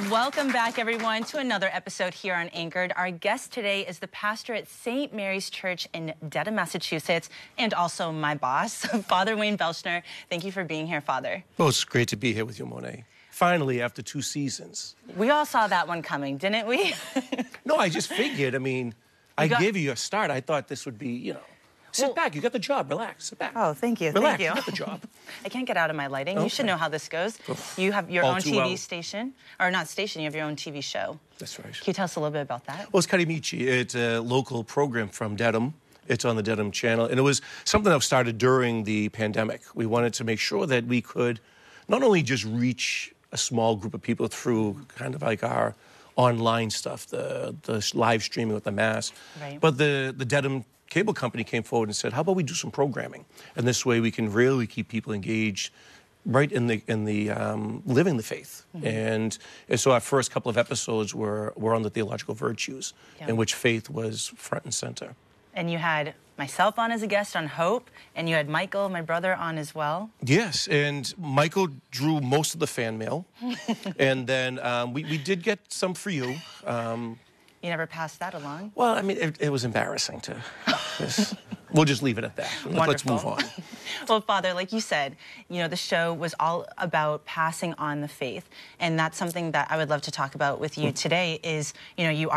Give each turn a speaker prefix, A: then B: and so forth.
A: Welcome back, everyone, to another episode here on Anchored. Our guest today is the pastor at St. Mary's Church in Dedham, Massachusetts, and also my boss, Father Wayne Belshner. Thank you for being here, Father.
B: Well, it's great to be here with you, Monet. Finally, after 2 seasons.
A: We all saw that one coming, didn't we?
B: No, I just figured, I gave you a start. I thought this would be, sit back. You got the job. Relax. Sit back.
A: Oh, thank you.
B: Relax.
A: Thank you.
B: You got the job.
A: I can't get out of my lighting.
B: Okay.
A: You should know how this goes. You have your
B: All
A: own
B: too
A: TV
B: well.
A: station. Or not station, you have your own TV show.
B: That's right.
A: Can you tell us a little bit about that?
B: Well, it's Karimichi. It's a local program from Dedham. It's on the Dedham channel. And it was something that started during the pandemic. We wanted to make sure that we could not only just reach a small group of people through kind of like our online stuff, the live streaming with the Mass,
A: Right.
B: but the Dedham cable company came forward and said, how about we do some programming? And this way we can really keep people engaged right in the living the faith.
A: Mm-hmm.
B: And so our first couple of episodes were on the theological virtues,
A: Yeah.
B: in which faith was front and center.
A: And you had myself on as a guest on Hope, and you had Michael, my brother, on as well.
B: Yes, and Michael drew most of the fan mail. And then we did get some for you.
A: You never passed that along.
B: Well, it was embarrassing to... We'll just leave it at that. Let's move on.
A: Well, Father, like you said, the show was all about passing on the faith. And that's something that I would love to talk about with you today is, you